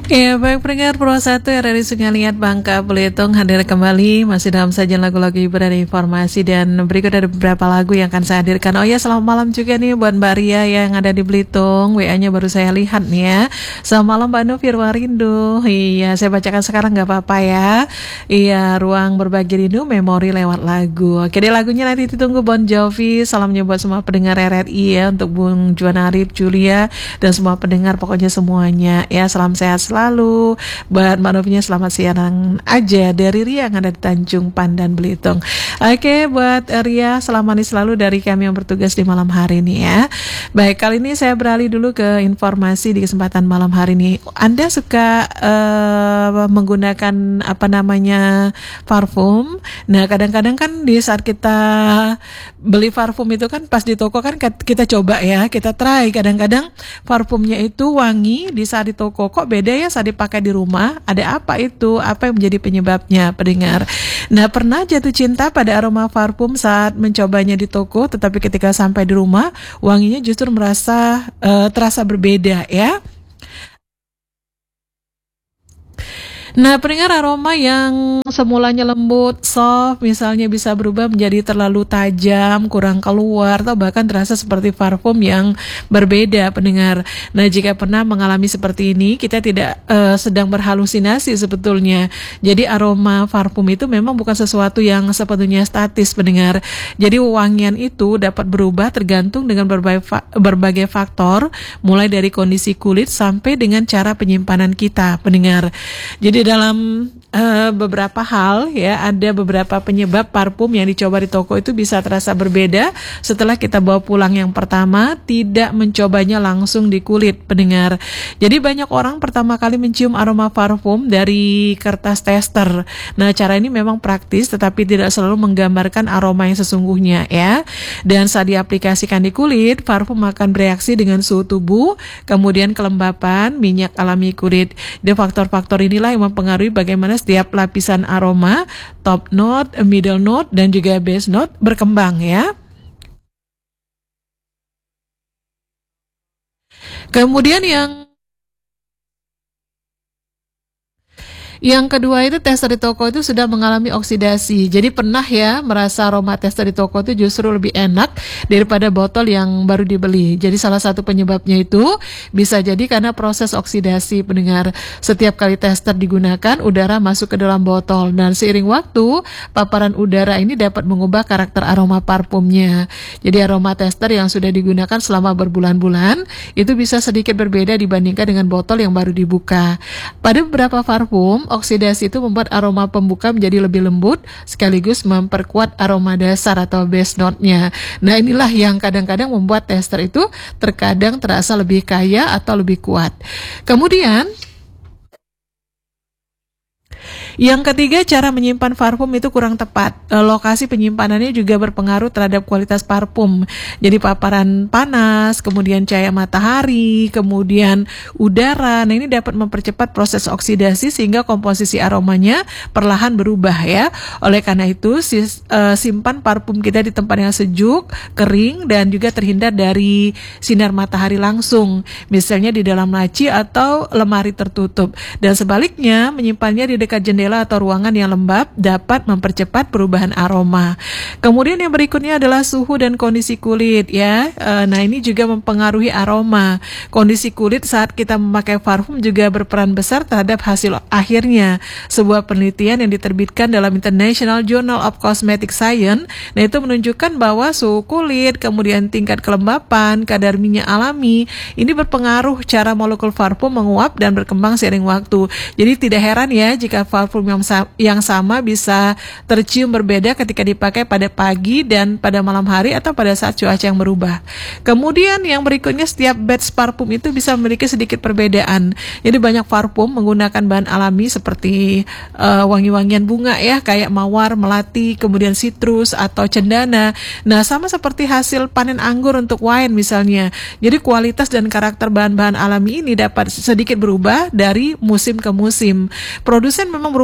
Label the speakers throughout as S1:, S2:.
S1: Ya, baik pendengar Pro 1 RRI Sungai Liat Bangka Belitung hadir kembali masih dalam sajian lagu-lagu hiburan dan informasi, dan berikut ada beberapa lagu yang akan saya hadirkan. Oh ya, selamat malam juga nih buat Mbak Ria yang ada di Belitung. WA-nya baru saya lihat nih ya. Selamat malam Mbak Nur Firwarindu. Iya, saya bacakan sekarang nggak apa-apa ya. Iya, ruang berbagi rindu memori lewat lagu. Oke deh, lagunya nanti ditunggu Bon Jovi. Salamnya buat semua pendengar RRI ya, untuk Bung Juan Arif, Julia, dan semua pendengar, pokoknya semuanya ya. Salam sehat selalu. Buat Mbak Novinya selamat siang aja dari Ria yang ada di Tanjung Pandan Belitung. Oke, buat Ria selamat selalu dari kami yang bertugas di malam hari ini ya. Baik, kali ini saya beralih dulu ke informasi di kesempatan malam hari ini. Anda suka menggunakan parfum? Nah, kadang-kadang kan di saat kita beli parfum itu kan pas di toko kan kita coba ya, kita try. Kadang-kadang parfumnya itu wangi di saat di toko, kok beda ya saat dipakai di rumah. Ada apa itu? Apa yang menjadi penyebabnya, pendengar? Nah, pernah jatuh cinta pada aroma parfum saat mencobanya di toko, tetapi ketika sampai di rumah wanginya justru terasa berbeda ya. Nah, pendengar, aroma yang semulanya lembut, soft, misalnya bisa berubah menjadi terlalu tajam, kurang keluar, atau bahkan terasa seperti parfum yang berbeda, pendengar. Nah, jika pernah mengalami seperti ini, kita tidak sedang berhalusinasi sebetulnya. Jadi aroma parfum itu memang bukan sesuatu yang sepenuhnya statis, pendengar. Jadi wangian itu dapat berubah tergantung dengan berbagai faktor, mulai dari kondisi kulit sampai dengan cara penyimpanan kita, pendengar. Jadi dalam beberapa hal ya, ada beberapa penyebab parfum yang dicoba di toko itu bisa terasa berbeda setelah kita bawa pulang yang pertama, tidak mencobanya langsung di kulit, pendengar. Jadi banyak orang pertama kali mencium aroma parfum dari kertas tester. Nah, cara ini memang praktis tetapi tidak selalu menggambarkan aroma yang sesungguhnya ya. Dan saat diaplikasikan di kulit, parfum akan bereaksi dengan suhu tubuh, kemudian kelembapan, minyak alami kulit. Dan faktor-faktor inilah yang mempengaruhi bagaimana setiap lapisan aroma, top note, middle note, dan juga base note berkembang ya. Kemudian yang kedua itu tester di toko itu sudah mengalami oksidasi. Jadi pernah ya merasa aroma tester di toko itu justru lebih enak daripada botol yang baru dibeli. Jadi salah satu penyebabnya itu bisa jadi karena proses oksidasi, pendengar. Setiap kali tester digunakan, udara masuk ke dalam botol, dan seiring waktu paparan udara ini dapat mengubah karakter aroma parfumnya. Jadi aroma tester yang sudah digunakan selama berbulan-bulan itu bisa sedikit berbeda dibandingkan dengan botol yang baru dibuka. Pada beberapa parfum, oksidasi itu membuat aroma pembuka menjadi lebih lembut sekaligus memperkuat aroma dasar atau base note-nya. Nah, inilah yang kadang-kadang membuat tester itu terkadang terasa lebih kaya atau lebih kuat. Kemudian yang ketiga, cara menyimpan parfum itu kurang tepat. Lokasi penyimpanannya juga berpengaruh terhadap kualitas parfum. Jadi paparan panas, kemudian cahaya matahari, kemudian udara. Nah, ini dapat mempercepat proses oksidasi sehingga komposisi aromanya perlahan berubah ya. Oleh karena itu, simpan parfum kita di tempat yang sejuk, kering, dan juga terhindar dari sinar matahari langsung. Misalnya di dalam laci atau lemari tertutup. Dan sebaliknya, menyimpannya di dekat jendela atau ruangan yang lembab dapat mempercepat perubahan aroma. Kemudian yang berikutnya adalah suhu dan kondisi kulit ya. Nah, ini juga mempengaruhi aroma. Kondisi kulit saat kita memakai parfum juga berperan besar terhadap hasil akhirnya. Sebuah penelitian yang diterbitkan dalam International Journal of Cosmetic Science, nah itu menunjukkan bahwa suhu kulit, kemudian tingkat kelembapan, kadar minyak alami, ini berpengaruh cara molekul parfum menguap dan berkembang seiring waktu. Jadi tidak heran ya jika parfum yang sama bisa tercium berbeda ketika dipakai pada pagi dan pada malam hari atau pada saat cuaca yang berubah. Kemudian yang berikutnya, setiap batch parfum itu bisa memiliki sedikit perbedaan. Jadi banyak parfum menggunakan bahan alami seperti wangi-wangian bunga ya, kayak mawar, melati, kemudian citrus atau cendana. Nah, sama seperti hasil panen anggur untuk wine misalnya. Jadi kualitas dan karakter bahan-bahan alami ini dapat sedikit berubah dari musim ke musim. Produsen memang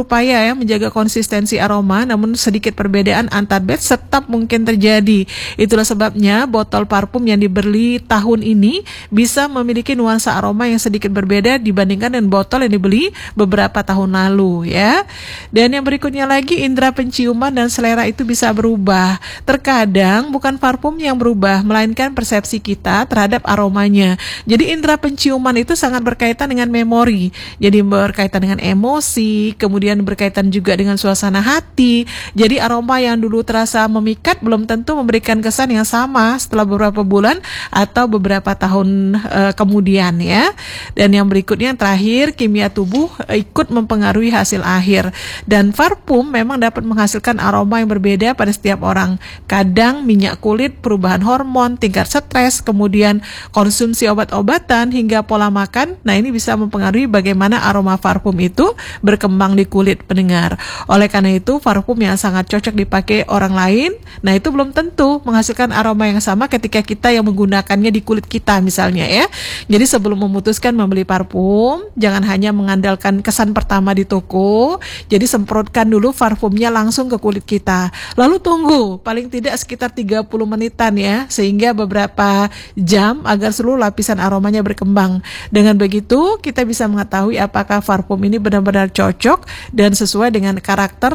S1: berupaya ya menjaga konsistensi aroma, namun sedikit perbedaan antar batch tetap mungkin terjadi. Itulah sebabnya botol parfum yang dibeli tahun ini bisa memiliki nuansa aroma yang sedikit berbeda dibandingkan dengan botol yang dibeli beberapa tahun lalu ya. Dan yang berikutnya lagi, indera penciuman dan selera itu bisa berubah. Terkadang bukan parfum yang berubah, melainkan persepsi kita terhadap aromanya. Jadi indera penciuman itu sangat berkaitan dengan memori. Jadi berkaitan dengan emosi, kemudian berkaitan juga dengan suasana hati. Jadi aroma yang dulu terasa memikat belum tentu memberikan kesan yang sama setelah beberapa bulan atau beberapa tahun kemudian ya. Dan yang berikutnya yang terakhir, kimia tubuh ikut mempengaruhi hasil akhir. Dan parfum memang dapat menghasilkan aroma yang berbeda pada setiap orang. Kadang minyak kulit, perubahan hormon, tingkat stres, kemudian konsumsi obat-obatan hingga pola makan. Nah, ini bisa mempengaruhi bagaimana aroma parfum itu berkembang di kulit pendengar. Oleh karena itu, parfum yang sangat cocok dipakai orang lain, nah itu belum tentu menghasilkan aroma yang sama ketika kita yang menggunakannya di kulit kita misalnya ya. Jadi sebelum memutuskan membeli parfum, jangan hanya mengandalkan kesan pertama di toko. Jadi semprotkan dulu parfumnya langsung ke kulit kita. Lalu tunggu paling tidak sekitar 30 menitan ya, sehingga beberapa jam agar seluruh lapisan aromanya berkembang. Dengan begitu kita bisa mengetahui apakah parfum ini benar-benar cocok dan sesuai dengan karakter